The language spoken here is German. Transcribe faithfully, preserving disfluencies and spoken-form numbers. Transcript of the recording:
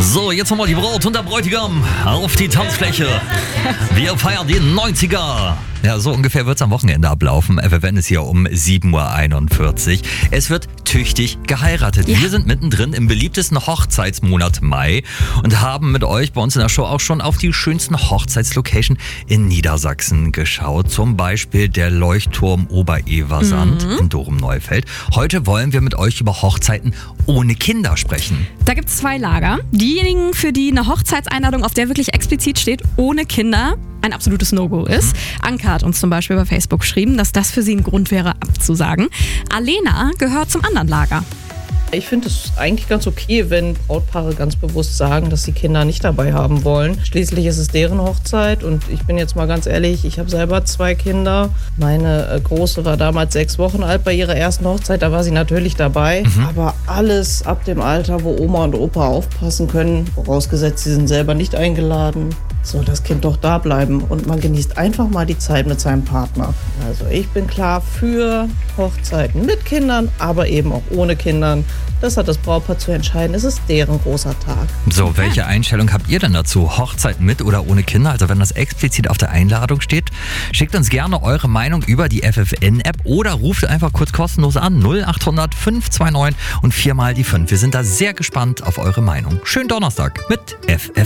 So, jetzt nochmal die Braut und der Bräutigam auf die Tanzfläche. Wir feiern die neunziger. Ja, so ungefähr wird es am Wochenende ablaufen. F F N ist hier um sieben Uhr einundvierzig. Es wird tüchtig geheiratet. Ja. Wir sind mittendrin im beliebtesten Hochzeitsmonat Mai und haben mit euch bei uns in der Show auch schon auf die schönsten Hochzeitslocation in Niedersachsen geschaut. Zum Beispiel der Leuchtturm Ober-Eversand mhm. in Dorum-Neufeld. Heute wollen wir mit euch über Hochzeiten ohne Kinder sprechen. Da gibt es zwei Lager. Diejenigen, für die eine Hochzeitseinladung, auf der wirklich explizit steht, ohne Kinder, ein absolutes No-Go ist. Mhm. Anka hat uns zum Beispiel bei Facebook geschrieben, dass das für sie ein Grund wäre, abzusagen. Alena gehört zum anderen Lager. Ich finde es eigentlich ganz okay, wenn Brautpaare ganz bewusst sagen, dass sie Kinder nicht dabei haben wollen. Schließlich ist es deren Hochzeit und ich bin jetzt mal ganz ehrlich, ich habe selber zwei Kinder. Meine Große war damals sechs Wochen alt bei ihrer ersten Hochzeit, da war sie natürlich dabei. Mhm. Aber alles ab dem Alter, wo Oma und Opa aufpassen können, vorausgesetzt, sie sind selber nicht eingeladen, soll das Kind doch da bleiben und man genießt einfach mal die Zeit mit seinem Partner. Also ich bin klar für Hochzeiten mit Kindern, aber eben auch ohne Kindern. Das hat das Brautpaar zu entscheiden. Es ist deren großer Tag. So, welche Einstellung habt ihr denn dazu? Hochzeit mit oder ohne Kinder? Also wenn das explizit auf der Einladung steht, schickt uns gerne eure Meinung über die F F N-App oder ruft einfach kurz kostenlos an null acht hundert fünf zwei neun und viermal die fünf. Wir sind da sehr gespannt auf eure Meinung. Schönen Donnerstag mit F F N.